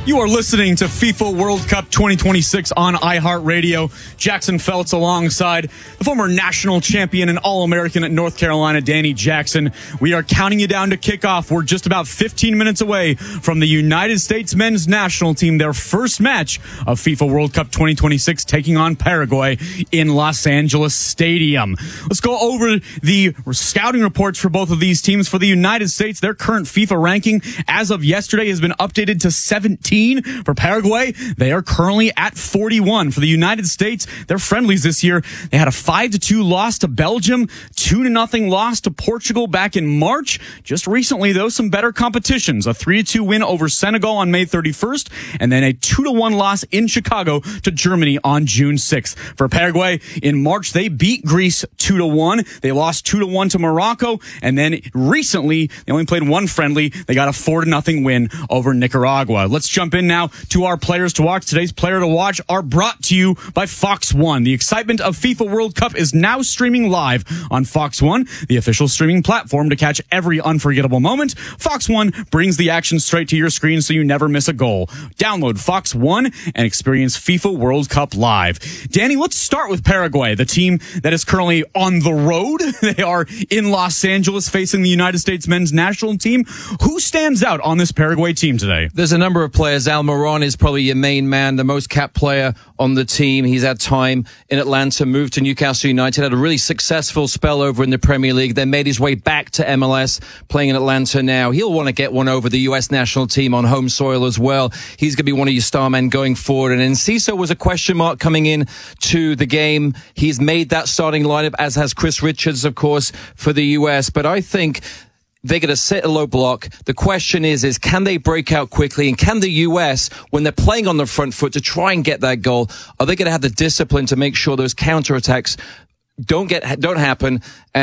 You are listening to FIFA World Cup 2026 on iHeartRadio. Jackson Feltz alongside the former national champion and All-American at North Carolina, Danny Jackson. We are counting you down to kickoff. We're just about 15 minutes away from the United States men's national team, their first match of FIFA World Cup 2026, taking on Paraguay in Los Angeles Stadium. Let's go over the scouting reports for both of these teams. For the United States, their current FIFA ranking as of yesterday has been updated to 17. For Paraguay, they are currently at 41. For the United States, their friendlies this year, they had a 5-2 loss to Belgium, 2-0 loss to Portugal back in March. Just recently, though, some better competitions. A 3-2 win over Senegal on May 31st, and then a 2-1 loss in Chicago to Germany on June 6th. For Paraguay, in March, they beat Greece 2-1. They lost 2-1 to Morocco, and then recently, they only played one friendly. They got a 4-0 win over Nicaragua. Let's jump in now to our players to watch. Today's player to watch are brought to you by Fox One. The excitement of FIFA World Cup is now streaming live on Fox One, the official streaming platform to catch every unforgettable moment. Fox One brings the action straight to your screen so you never miss a goal. Download Fox One and experience FIFA World Cup live. Danny, let's start with Paraguay, the team that is currently on the road. They are in Los Angeles facing the United States men's national team. Who stands out on this Paraguay team today? There's a number of players. Almiron is probably your main man, the most capped player on the team. He's had time in Atlanta, moved to Newcastle United, had a really successful spell over in the Premier League, then made his way back to MLS, playing in Atlanta now. He'll want to get one over the U.S. national team on home soil as well. He's going to be one of your star men going forward. And Enciso was a question mark coming in to the game. He's made that starting lineup, as has Chris Richards, of course, for the U.S. But I think they're going to sit a low block. The question is can they break out quickly? And can the U.S., when they're playing on the front foot to try and get that goal, are they going to have the discipline to make sure those counterattacks don't happen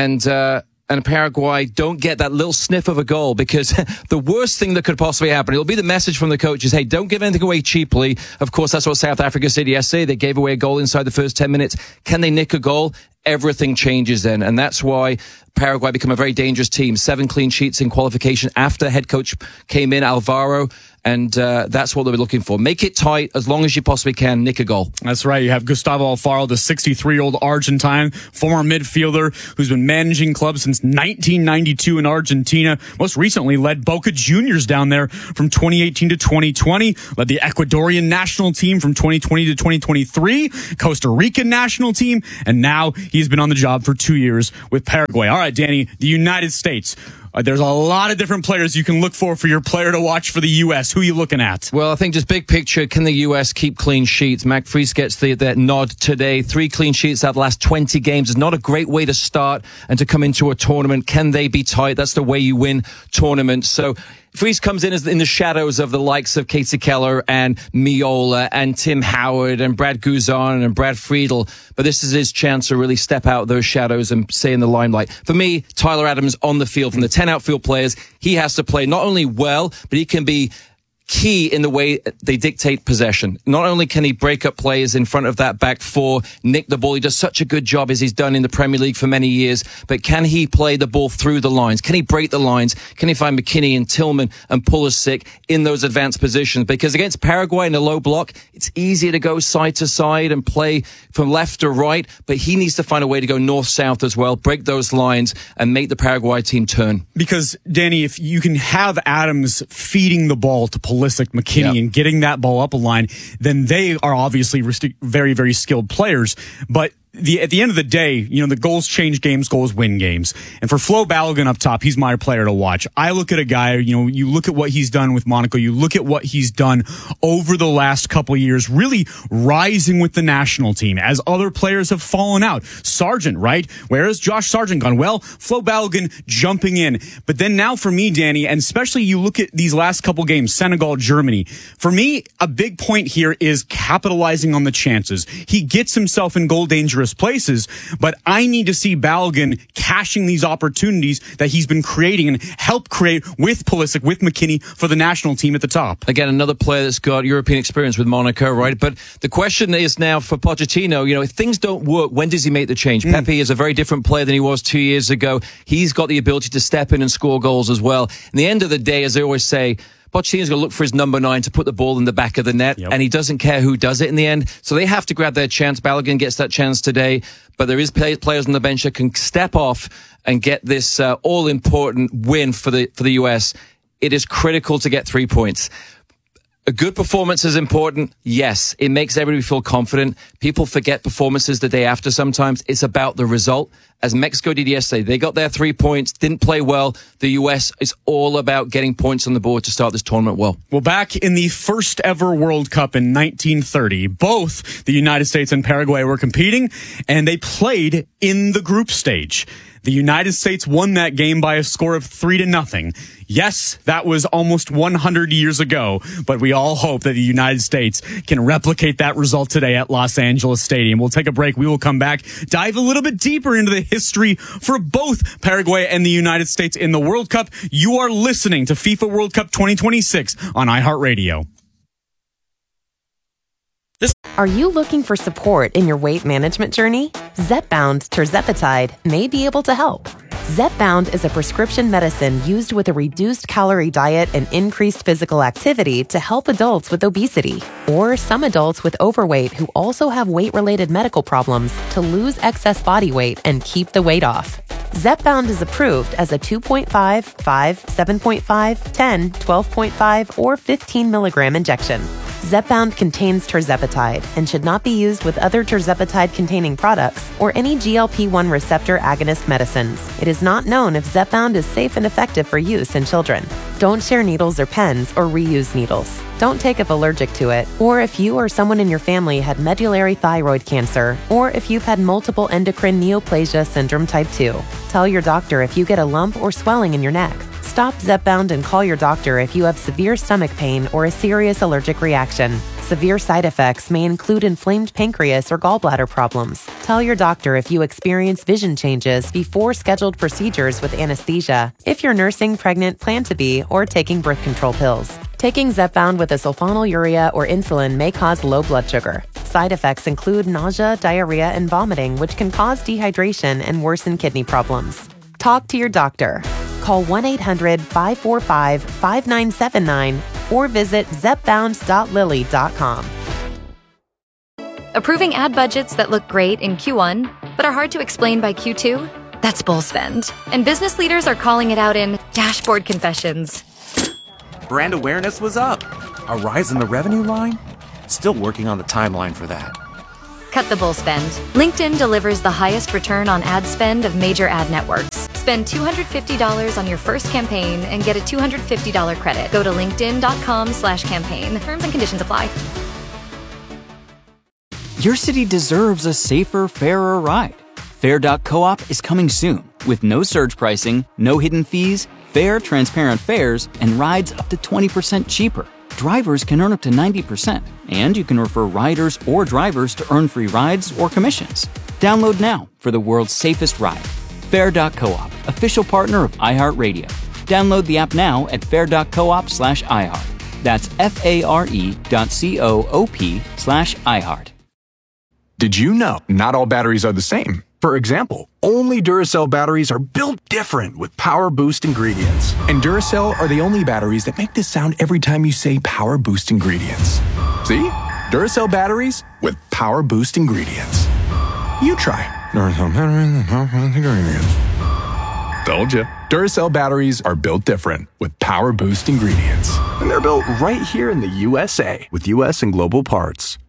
and Paraguay don't get that little sniff of a goal? Because the worst thing that could possibly happen, it'll be the message from the coaches, hey, don't give anything away cheaply. Of course, that's what South Africa did yesterday. They gave away a goal inside the first 10 minutes. Can they nick a goal? Everything changes then. And that's why Paraguay become a very dangerous team. 7 clean sheets in qualification after head coach came in, Alvaro. And that's what they were looking for. Make it tight as long as you possibly can. Nick a goal. That's right. You have Gustavo Alfaro, the 63-year-old Argentine former midfielder who's been managing clubs since 1992 in Argentina. Most recently led Boca Juniors down there from 2018 to 2020. Led the Ecuadorian national team from 2020 to 2023. Costa Rican national team. And now he's been on the job for 2 years with Paraguay. All right, Danny, the United States. There's a lot of different players you can look for your player to watch for the U.S. Who are you looking at? Well, I think just big picture, can the U.S. keep clean sheets? Mac Fries gets that nod today. 3 clean sheets out of the last 20 games is not a great way to start and to come into a tournament. Can they be tight? That's the way you win tournaments. So Fries comes in as in the shadows of the likes of Casey Keller and Miola and Tim Howard and Brad Guzan and Brad Friedel. But this is his chance to really step out those shadows and stay in the limelight. For me, Tyler Adams on the field. From the 10 outfield players, he has to play not only well, but he can be key in the way they dictate possession. Not only can he break up players in front of that back four, nick the ball, he does such a good job as he's done in the Premier League for many years, but can he play the ball through the lines? Can he break the lines? Can he find McKinney and Tillman and Pulisic in those advanced positions? Because against Paraguay in a low block, it's easier to go side to side and play from left to right, but he needs to find a way to go north-south as well, break those lines and make the Paraguay team turn. Because, Danny, if you can have Adams feeding the ball to Pulisic, McKinney, and getting that ball up a line, then they are obviously very, very skilled players. But at the end of the day, the goals change games, goals win games. And for Flo Balogun up top, he's my player to watch. I look at a guy, you look at what he's done with Monaco, you look at what he's done over the last couple of years, really rising with the national team as other players have fallen out. Sargent, right? Where has Josh Sargent gone? Well, Flo Balogun jumping in. But then now for me, Danny, and especially you look at these last couple games, Senegal, Germany. For me, a big point here is capitalizing on the chances. He gets himself in goal dangerous places, but I need to see Balogun cashing these opportunities that he's been creating and help create with Pulisic, with McKinney for the national team at the top. Again, another player that's got European experience with Monaco, right? But the question is now for Pochettino, if things don't work, when does he make the change? Pepe is a very different player than he was 2 years ago. He's got the ability to step in and score goals as well. In the end of the day, as I always say, Pochettino's going to look for his number 9 to put the ball in the back of the net, and he doesn't care who does it in the end. So they have to grab their chance. Balogun gets that chance today, but there is players on the bench that can step off and get this all-important win for the US. It is critical to get 3 points. A good performance is important. Yes, it makes everybody feel confident. People forget performances the day after sometimes. It's about the result. As Mexico did yesterday, they got their 3 points, didn't play well. The U.S. is all about getting points on the board to start this tournament well. Well, back in the first ever World Cup in 1930, both the United States and Paraguay were competing, and they played in the group stage. The United States won that game by a score of 3-0. Yes, that was almost 100 years ago, but we all hope that the United States can replicate that result today at Los Angeles Stadium. We'll take a break. We will come back, dive a little bit deeper into the history for both Paraguay and the United States in the World Cup. You are listening to FIFA World Cup 2026 on iHeartRadio. Are you looking for support in your weight management journey? Zepbound tirzepatide may be able to help. Zepbound is a prescription medicine used with a reduced calorie diet and increased physical activity to help adults with obesity or some adults with overweight who also have weight-related medical problems to lose excess body weight and keep the weight off. Zepbound is approved as a 2.5, 5, 7.5, 10, 12.5, or 15 milligram injection. Zepbound contains tirzepatide and should not be used with other tirzepatide-containing products or any GLP-1 receptor agonist medicines. It is not known if Zepbound is safe and effective for use in children. Don't share needles or pens or reuse needles. Don't take if allergic to it, or if you or someone in your family had medullary thyroid cancer, or if you've had multiple endocrine neoplasia syndrome type 2. Tell your doctor if you get a lump or swelling in your neck. Stop Zepbound and call your doctor if you have severe stomach pain or a serious allergic reaction. Severe side effects may include inflamed pancreas or gallbladder problems. Tell your doctor if you experience vision changes before scheduled procedures with anesthesia, if you're nursing, pregnant, plan to be, or taking birth control pills. Taking Zepbound with a sulfonylurea or insulin may cause low blood sugar. Side effects include nausea, diarrhea, and vomiting, which can cause dehydration and worsen kidney problems. Talk to your doctor. Call 1-800-545-5979 or visit zepbound.lilly.com. Approving ad budgets that look great in Q1 but are hard to explain by Q2? That's bull spend. And business leaders are calling it out in dashboard confessions. Brand awareness was up. A rise in the revenue line? Still working on the timeline for that. Cut the bull spend. LinkedIn delivers the highest return on ad spend of major ad networks. Spend $250 on your first campaign and get a $250 credit. Go to linkedin.com/campaign. Terms and conditions apply. Your city deserves a safer, fairer ride. Fair.coop is coming soon with no surge pricing, no hidden fees, fair, transparent fares, and rides up to 20% cheaper. Drivers can earn up to 90%, and you can refer riders or drivers to earn free rides or commissions. Download now for the world's safest ride. Fair.coop, official partner of iHeartRadio. Download the app now at fair.coop/iHeart. That's FARE.coop/iHeart. Did you know not all batteries are the same? For example, only Duracell batteries are built different with Power Boost ingredients. And Duracell are the only batteries that make this sound every time you say Power Boost ingredients. See? Duracell batteries with Power Boost ingredients. You try. Duracell batteries with Power Boost ingredients. Told you. Duracell batteries are built different with Power Boost ingredients. And they're built right here in the USA with US and global parts.